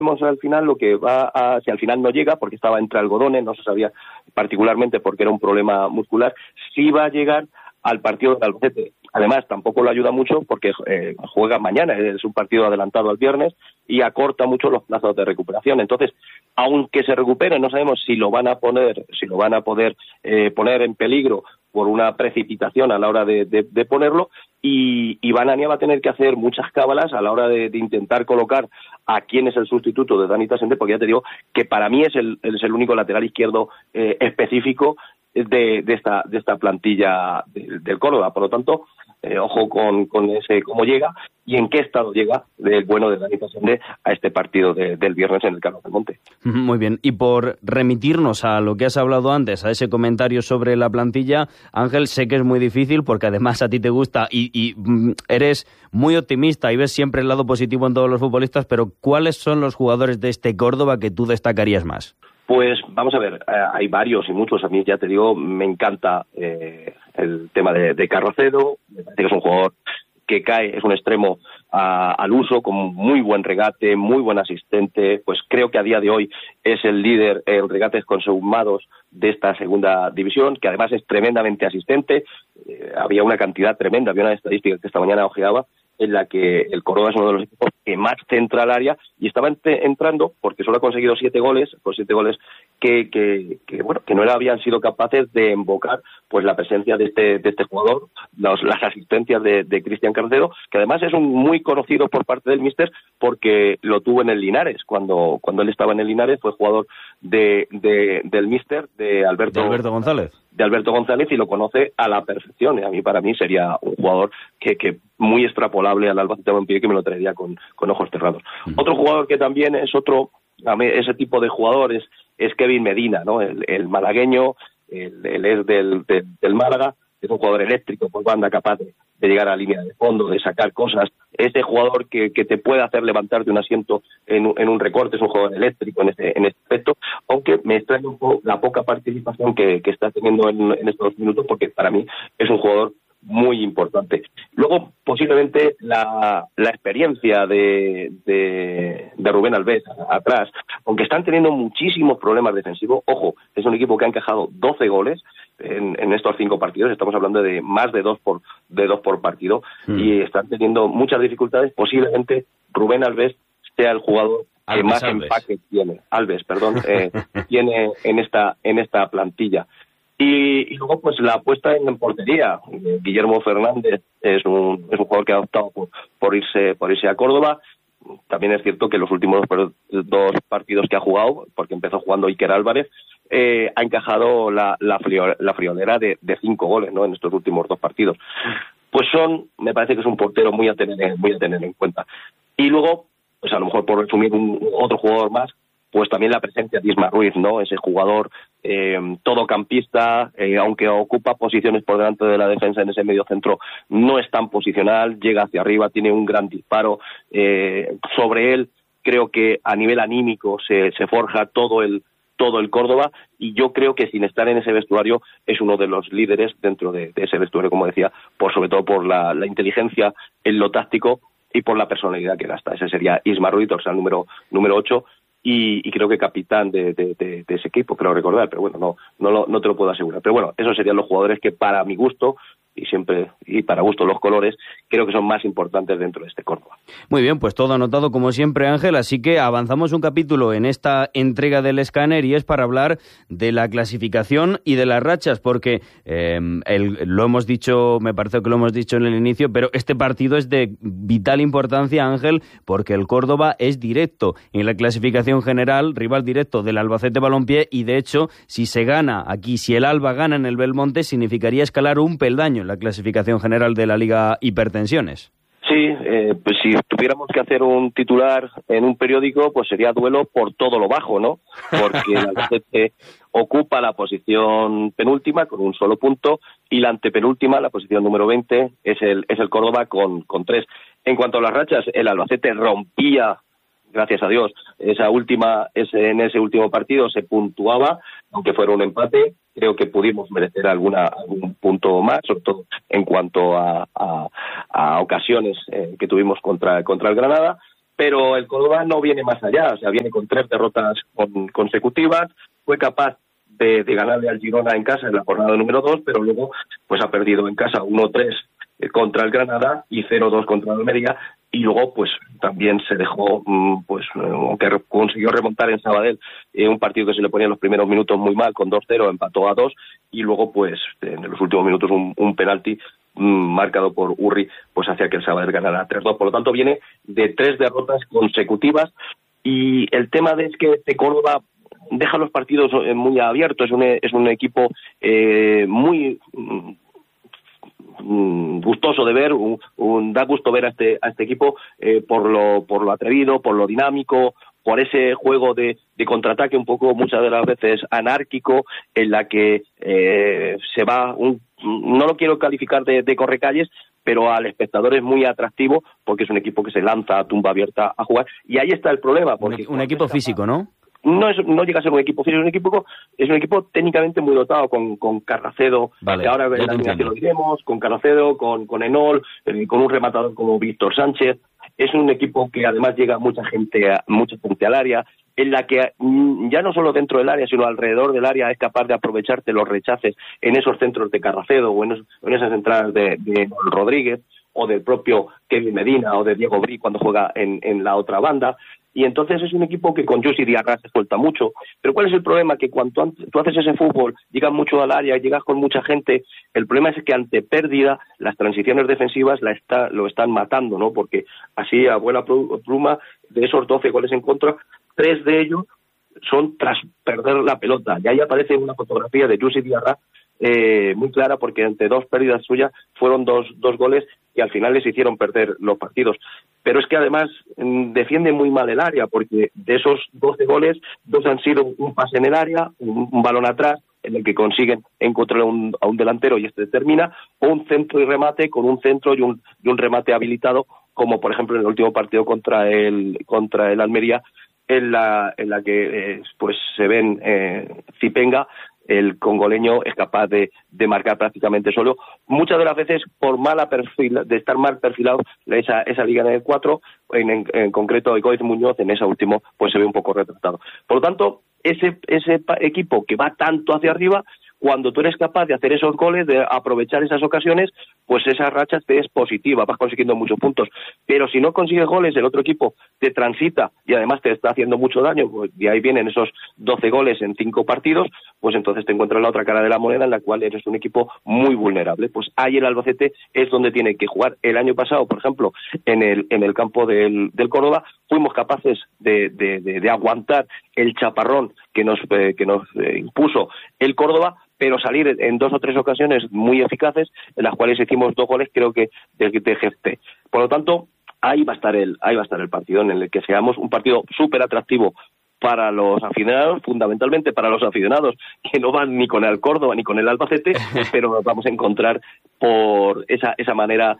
al final lo que si al final no llega, porque estaba entre algodones, no se sabía particularmente porque era un problema muscular, sí va a llegar al partido del Albacete. Además, tampoco lo ayuda mucho porque juega mañana, es un partido adelantado al viernes y acorta mucho los plazos de recuperación. Entonces, aunque se recupere, no sabemos si lo van a poder poner en peligro por una precipitación a la hora de ponerlo, y Iván Ania va a tener que hacer muchas cábalas a la hora de intentar colocar a quién es el sustituto de Dani Tassende, porque ya te digo que para mí es el único lateral izquierdo específico de esta plantilla del Córdoba. Por lo tanto, ojo con ese cómo llega y en qué estado llega el bueno de Dani Tassende a este partido del viernes en el Carlos del Monte. Muy bien, y por remitirnos a lo que has hablado antes, a ese comentario sobre la plantilla, Ángel, sé que es muy difícil porque además a ti te gusta y eres muy optimista y ves siempre el lado positivo en todos los futbolistas, pero ¿cuáles son los jugadores de este Córdoba que tú destacarías más? Pues vamos a ver, hay varios y muchos. A mí, ya te digo, me encanta el tema de Carrocedo. Me parece que es un jugador que cae, es un extremo al uso, con muy buen regate, muy buen asistente. Pues creo que a día de hoy es el líder en regates consumados de esta segunda división, que además es tremendamente asistente. Había una cantidad tremenda, había una estadística que esta mañana ojeaba, en la que el Córdoba es uno de los equipos que más centra al área y estaba entrando porque solo ha conseguido 7 goles, pues 7 goles que no habían sido capaces de invocar pues la presencia de este jugador, las asistencias de Cristian Carcedo, que además es muy conocido por parte del míster porque lo tuvo en el Linares. Cuando él estaba en el Linares fue jugador del míster de Alberto González. De Alberto González, y lo conoce a la perfección. Y para mí sería un jugador que muy extrapolable al Albacete Balompié, que me lo traería con ojos cerrados. Otro jugador que también es ese tipo de jugadores es Kevin Medina, ¿no? El malagueño, él es del Málaga, es un jugador eléctrico por banda, capaz de llegar a la línea de fondo, de sacar cosas. Ese jugador que te puede hacer levantarte un asiento en un recorte, es un jugador eléctrico en este aspecto, aunque me extraña un poco la poca participación que está teniendo en estos minutos, porque para mí es un jugador muy importante. Luego, posiblemente, la experiencia de Rubén Alves atrás, aunque están teniendo muchísimos problemas defensivos. Ojo, es un equipo que ha encajado 12 goles en estos 5 partidos, estamos hablando de más de 2 por partido, y están teniendo muchas dificultades. Posiblemente Rubén Alves sea el jugador que más empaque tiene. Tiene en esta plantilla. Y luego, pues la apuesta en portería. Guillermo Fernández es un jugador que ha optado por irse a Córdoba. También es cierto que los últimos 2 partidos que ha jugado, porque empezó jugando Iker Álvarez, ha encajado la friolera de 5 goles, ¿no?, en estos últimos 2 partidos. Pues me parece que es un portero muy a tener en cuenta. Y luego, pues a lo mejor por resumir otro jugador más, pues también la presencia de Isma Ruiz, ¿no? Ese jugador todocampista, aunque ocupa posiciones por delante de la defensa en ese medio centro, no es tan posicional, llega hacia arriba, tiene un gran disparo. Sobre él creo que a nivel anímico se forja todo el Córdoba, y yo creo que sin estar en ese vestuario es uno de los líderes dentro de ese vestuario, como decía, sobre todo por la inteligencia en lo táctico y por la personalidad que gasta. Ese sería Isma Ruiz, dorsal número 8, y creo que capitán de ese equipo, creo recordar, pero bueno, no te lo puedo asegurar. Pero bueno, esos serían los jugadores que para mi gusto, y para gusto los colores, creo que son más importantes dentro de este Córdoba. Muy bien, pues todo anotado como siempre, Ángel, así que avanzamos un capítulo en esta entrega del escáner, y es para hablar de la clasificación y de las rachas, porque lo hemos dicho, me parece que lo hemos dicho en el inicio, pero este partido es de vital importancia, Ángel, porque el Córdoba es directo en la clasificación general, rival directo del Albacete Balompié, y de hecho, si se gana aquí, si el Alba gana en el Belmonte, significaría escalar un peldaño en la clasificación general de la Liga Hipertensiones. Sí, pues si tuviéramos que hacer un titular en un periódico, pues sería duelo por todo lo bajo, ¿no? Porque el Albacete ocupa la posición penúltima con un solo punto, y la antepenúltima, la posición número 20, es el Córdoba con 3. En cuanto a las rachas, el Albacete rompía, gracias a Dios, en ese último partido se puntuaba, aunque fuera un empate. Creo que pudimos merecer algún punto más, sobre todo en cuanto a ocasiones que tuvimos contra el Granada, pero el Córdoba no viene más allá, o sea, viene con 3 derrotas consecutivas, fue capaz de ganarle al Girona en casa en la jornada número 2, pero luego pues ha perdido en casa 1-3 contra el Granada y 0-2 contra el Almería, y luego pues también se dejó, aunque consiguió remontar en Sabadell un partido que se le ponía en los primeros minutos muy mal, con 2-0 empató a 2, y luego pues en los últimos minutos un penalti marcado por Urri pues hacía que el Sabadell ganara 3-2. Por lo tanto viene de 3 derrotas consecutivas, y el tema es que este Córdoba deja los partidos muy abiertos, es un equipo muy gustoso de ver, da gusto ver a este equipo por lo atrevido, por lo dinámico, por ese juego de contraataque un poco muchas de las veces anárquico, en la que se va no lo quiero calificar de correcalles, pero al espectador es muy atractivo porque es un equipo que se lanza a tumba abierta a jugar, y ahí está el problema. Porque un equipo físico, ¿no? No llega a ser un equipo físico, es un equipo técnicamente muy dotado, con Carracedo, vale, que ahora en la alineación lo diremos, con Carracedo, con Enol, con un rematador como Víctor Sánchez. Es un equipo que además llega mucha gente al área, en la que ya no solo dentro del área, sino alrededor del área es capaz de aprovecharte los rechaces en esos centros de Carracedo o en esas entradas de Enol Rodríguez, o del propio Kevin Medina o de Diego Bri cuando juega en la otra banda. Y entonces es un equipo que con Yusi Diarra se suelta mucho. Pero ¿cuál es el problema? Que cuando tú haces ese fútbol, llegas mucho al área, llegas con mucha gente, el problema es que ante pérdida las transiciones defensivas lo están matando, ¿no? Porque así, a buena pluma, de esos 12 goles en contra, 3 de ellos son tras perder la pelota. Y ahí aparece una fotografía de Yusi Diarra muy clara, porque ante 2 pérdidas suyas fueron dos goles que al final les hicieron perder los partidos. Pero es que además defiende muy mal el área, porque de esos 12 goles, 2 han sido un pase en el área, un balón atrás, en el que consiguen encontrar a un delantero y este termina, o un centro y remate con un centro y un remate habilitado, como por ejemplo en el último partido contra el Almería, en la que pues se ven Zipenga, el congoleño, es capaz de marcar prácticamente solo, muchas de las veces por de estar mal perfilado esa liga en el 4, en concreto Egoiz Muñoz en esa última pues se ve un poco retratado. Por lo tanto, ese equipo que va tanto hacia arriba, cuando tú eres capaz de hacer esos goles, de aprovechar esas ocasiones, pues esa racha te es positiva, vas consiguiendo muchos puntos. Pero si no consigues goles, el otro equipo te transita y además te está haciendo mucho daño, pues de ahí vienen esos 12 goles en 5 partidos, pues entonces te encuentras la otra cara de la moneda, en la cual eres un equipo muy vulnerable. Pues ahí el Albacete es donde tiene que jugar. El año pasado, por ejemplo, en el campo del Córdoba, fuimos capaces de aguantar el chaparrón que nos impuso el Córdoba, pero salir en 2 o 3 ocasiones muy eficaces, en las cuales hicimos 2 goles, creo que de GT. Por lo tanto, ahí va a estar el partido, en el que seamos un partido súper atractivo para los aficionados, fundamentalmente para los aficionados que no van ni con el Córdoba ni con el Albacete, pero nos vamos a encontrar por esa manera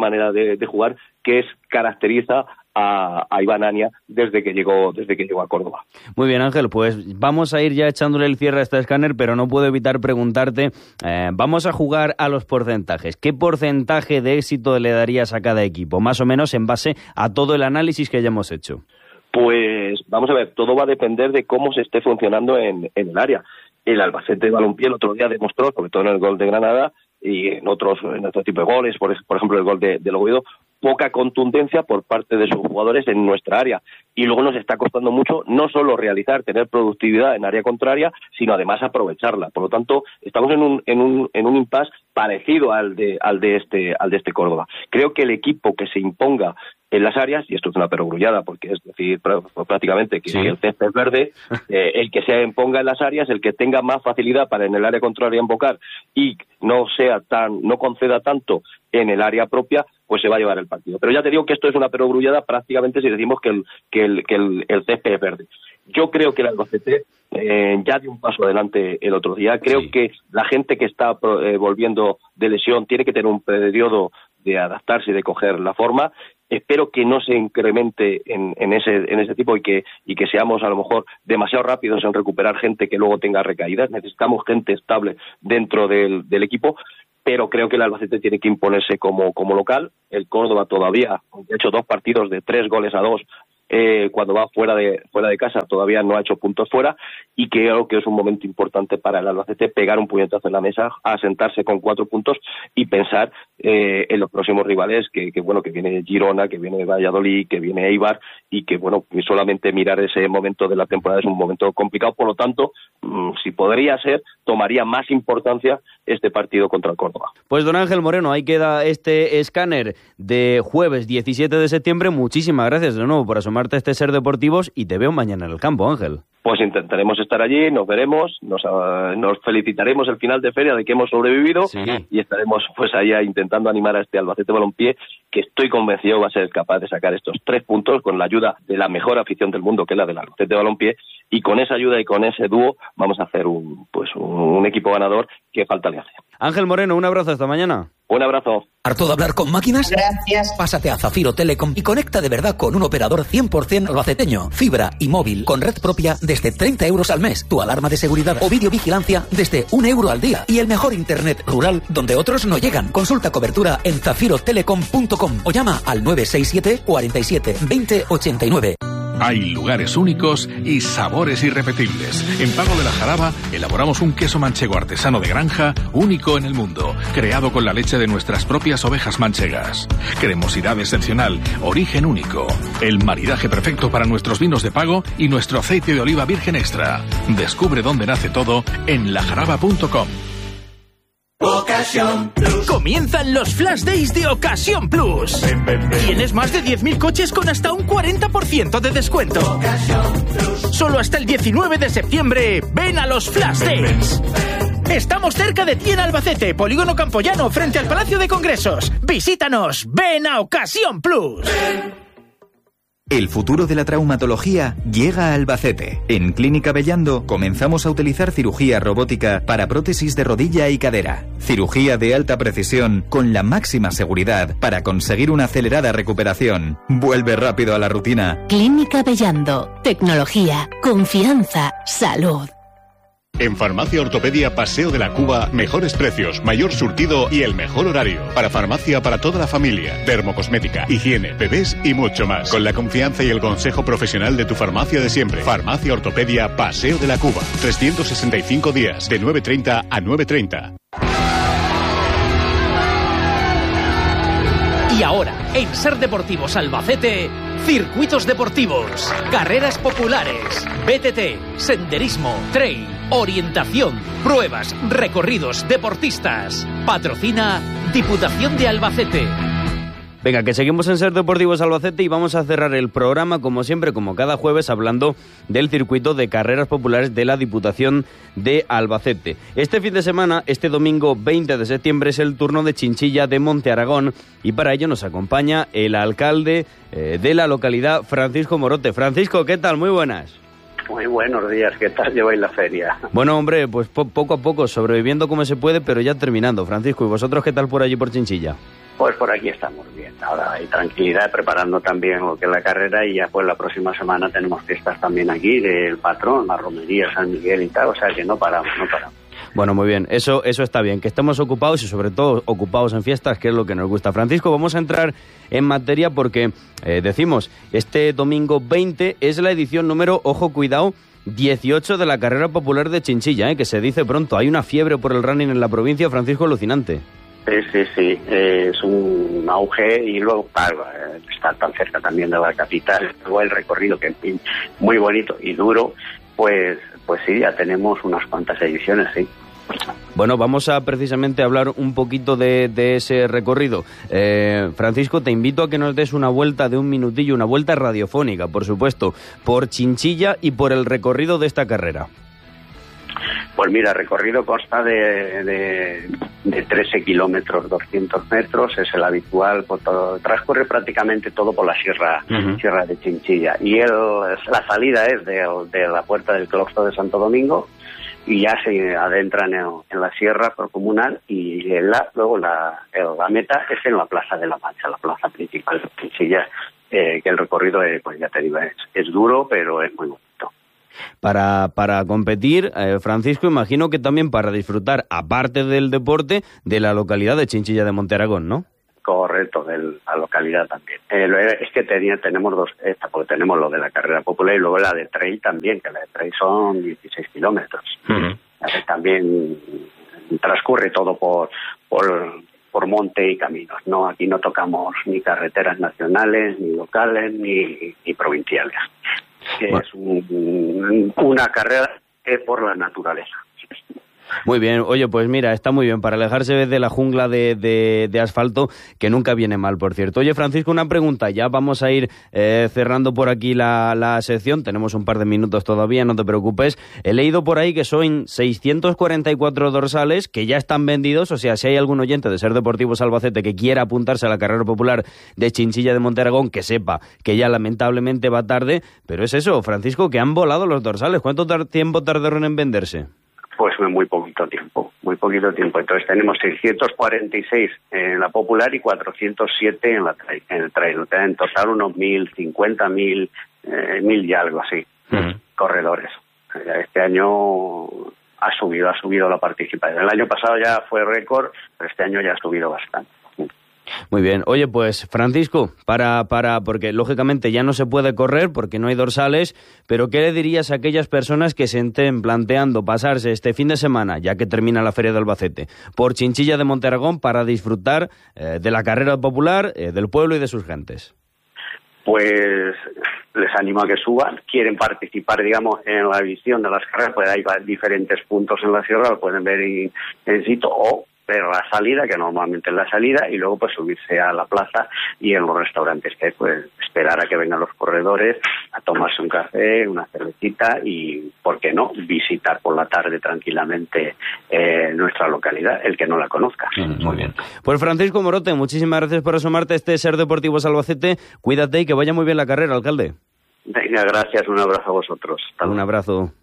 de jugar que caracteriza a Iván Ania desde que llegó a Córdoba. Muy bien, Ángel, pues vamos a ir ya echándole el cierre a este escáner, pero no puedo evitar preguntarte, vamos a jugar a los porcentajes. ¿Qué porcentaje de éxito le darías a cada equipo, más o menos en base a todo el análisis que ya hemos hecho? Pues vamos a ver, todo va a depender de cómo se esté funcionando en el área. El Albacete de Balompié el otro día demostró, sobre todo en el gol de Granada y en otro tipo de goles, por ejemplo el gol del Oviedo, poca contundencia por parte de sus jugadores en nuestra área. Y luego nos está costando mucho no solo tener productividad en área contraria, sino además aprovecharla. Por lo tanto, estamos en un impasse parecido al de este Córdoba. Creo que el equipo que se imponga en las áreas, y esto es una perogrullada, porque es decir prácticamente que el césped es verde, el que se imponga en las áreas, el que tenga más facilidad para en el área contraria invocar y no conceda tanto en el área propia, pues se va a llevar el partido. Pero ya te digo que esto es una perogrullada prácticamente si decimos que el césped es verde. Yo creo que el Albacete ya dio un paso adelante el otro día. Creo que la gente que está volviendo de lesión tiene que tener un periodo de adaptarse y de coger la forma. Espero que no se incremente en ese tipo y que seamos a lo mejor demasiado rápidos en recuperar gente que luego tenga recaídas. Necesitamos gente estable dentro del equipo, pero creo que el Albacete tiene que imponerse como local. El Córdoba todavía, aunque ha hecho 2 partidos de 3 goles a 2, cuando va fuera de casa. Todavía no ha hecho puntos fuera y creo que es un momento importante para el Albacete pegar un puñetazo en la mesa, asentarse con 4 puntos y pensar en los próximos rivales que viene Girona, que viene Valladolid, que viene Eibar y que solamente mirar ese momento de la temporada es un momento complicado. Por lo tanto, si podría ser, tomaría más importancia este partido contra el Córdoba. Pues don Ángel Moreno, ahí queda este escáner de jueves 17 de septiembre. Muchísimas gracias de nuevo por asomarte a este Ser Deportivos y te veo mañana en el campo, Ángel. Pues intentaremos estar allí, nos veremos, nos felicitaremos el final de feria de que hemos sobrevivido y estaremos pues allá intentando animar a este Albacete Balompié, que estoy convencido va a ser capaz de sacar estos 3 puntos con la ayuda de la mejor afición del mundo, que es la del Albacete Balompié, y con esa ayuda y con ese dúo vamos a hacer un equipo ganador que falta le hace. Ángel Moreno, un abrazo, hasta mañana. Un abrazo. ¿Harto de hablar con máquinas? Gracias. Pásate a Zafiro Telecom y conecta de verdad con un operador 100% albaceteño. Fibra y móvil con red propia desde 30 euros al mes. Tu alarma de seguridad o videovigilancia desde 1 euro al día. Y el mejor internet rural donde otros no llegan. Consulta cobertura en zafirotelecom.com o llama al 967 47 20 89. Hay lugares únicos y sabores irrepetibles. En Pago de la Jaraba elaboramos un queso manchego artesano de granja único en el mundo, creado con la leche de nuestras propias ovejas manchegas. Cremosidad excepcional, origen único. El maridaje perfecto para nuestros vinos de Pago y nuestro aceite de oliva virgen extra. Descubre dónde nace todo en lajaraba.com. Ocasión Plus. Comienzan los Flash Days de Ocasión Plus. Tienes más de 10.000 coches con hasta un 40% de descuento. Ocasión Plus. Solo hasta el 19 de septiembre, ven a los Flash Days. Estamos cerca de ti en Albacete, Polígono Campoyano, frente al Palacio de Congresos. Visítanos, ven a Ocasión Plus. El futuro de la traumatología llega a Albacete. En Clínica Bellando comenzamos a utilizar cirugía robótica para prótesis de rodilla y cadera. Cirugía de alta precisión con la máxima seguridad para conseguir una acelerada recuperación. Vuelve rápido a la rutina. Clínica Bellando. Tecnología, confianza, salud. En Farmacia Ortopedia Paseo de la Cuba, mejores precios, mayor surtido y el mejor horario. Para farmacia para toda la familia, dermocosmética, higiene, bebés y mucho más. Con la confianza y el consejo profesional de tu farmacia de siempre. Farmacia Ortopedia Paseo de la Cuba. 365 días, de 9:30 a 9:30. Y ahora, en Ser Deportivos Albacete, circuitos deportivos, carreras populares, BTT, senderismo, trail, orientación, pruebas, recorridos, deportistas. Patrocina Diputación de Albacete. Venga, que seguimos en Ser Deportivos Albacete y vamos a cerrar el programa, como siempre, como cada jueves, hablando del circuito de carreras populares de la Diputación de Albacete. Este fin de semana, este domingo 20 de septiembre, es el turno de Chinchilla de Monte Aragón y para ello nos acompaña el alcalde de la localidad, Francisco Morote. Francisco, ¿qué tal? Muy buenas. Muy buenos días, ¿qué tal lleváis la feria? Bueno, hombre, pues poco a poco, sobreviviendo como se puede, pero ya terminando. Francisco, ¿y vosotros qué tal por allí, por Chinchilla? Pues por aquí estamos bien, ahora hay tranquilidad, preparando también lo que es la carrera y ya pues la próxima semana tenemos fiestas también aquí del patrón, la romería, San Miguel y tal, o sea que no paramos. Bueno, muy bien, eso está bien, que estemos ocupados y sobre todo ocupados en fiestas, que es lo que nos gusta. Francisco, vamos a entrar en materia porque decimos, este domingo 20 es la edición número, ojo, cuidado, 18 de la carrera popular de Chinchilla, que se dice pronto. Hay una fiebre por el running en la provincia, Francisco, alucinante. Sí, es un auge y luego estar tan cerca también de la capital, luego el recorrido que es muy bonito y duro, pues sí, ya tenemos unas cuantas ediciones, sí. Bueno, vamos a precisamente hablar un poquito de ese recorrido. Francisco, te invito a que nos des una vuelta de un minutillo, una vuelta radiofónica, por supuesto, por Chinchilla y por el recorrido de esta carrera. Pues mira, el recorrido consta de 13 kilómetros, 200 metros, es el habitual, transcurre prácticamente todo por la sierra de Chinchilla. Y la salida es de la puerta del claustro de Santo Domingo y ya se adentran en la sierra procomunal y luego la meta es en la Plaza de la Mancha, la plaza principal de Chinchilla, que el recorrido, pues ya te digo, es duro, pero es muy bonito. Para competir, Francisco, imagino que también para disfrutar, aparte del deporte, de la localidad de Chinchilla de Monte Aragón, ¿no? Correcto, de la localidad también. Es que tenemos dos, porque tenemos lo de la carrera popular y luego la de trail también, que la de trail son 16 kilómetros. También transcurre todo por monte y caminos, ¿no? Aquí no tocamos ni carreteras nacionales, ni locales, ni provinciales. Es una carrera por la naturaleza. Muy bien, oye, pues mira, está muy bien para alejarse de la jungla de asfalto, que nunca viene mal, por cierto. Oye, Francisco, una pregunta, ya vamos a ir cerrando por aquí la sección, tenemos un par de minutos todavía, no te preocupes. He leído por ahí que son 644 dorsales que ya están vendidos, o sea, si hay algún oyente de Ser Deportivos Albacete que quiera apuntarse a la carrera popular de Chinchilla de Montearagón, que sepa que ya lamentablemente va tarde, pero es eso, Francisco, que han volado los dorsales. ¿Cuánto tiempo tardaron en venderse? Pues muy poquito tiempo. Entonces tenemos 646 en la popular y 407 en el trail. En total unos 1.050, 1.000 y algo así, corredores. Este año ha subido la participación. El año pasado ya fue récord, pero este año ya ha subido bastante. Muy bien. Oye, pues, Francisco, porque lógicamente ya no se puede correr porque no hay dorsales, pero ¿qué le dirías a aquellas personas que se estén planteando pasarse este fin de semana, ya que termina la Feria de Albacete, por Chinchilla de Montearagón para disfrutar de la carrera popular, del pueblo y de sus gentes? Pues les animo a que suban. Quieren participar, digamos, en la visión de las carreras, pues hay diferentes puntos en la sierra, lo pueden ver en sitio, o ver la salida, que normalmente es la salida, y luego pues subirse a la plaza y en los restaurantes que hay, pues esperar a que vengan los corredores a tomarse un café, una cervecita y, ¿por qué no?, visitar por la tarde tranquilamente nuestra localidad, el que no la conozca. Muy bien. Pues Francisco Morote, muchísimas gracias por asomarte a este Ser Deportivos Albacete. Cuídate y que vaya muy bien la carrera, alcalde. Venga, gracias, un abrazo a vosotros. Un abrazo.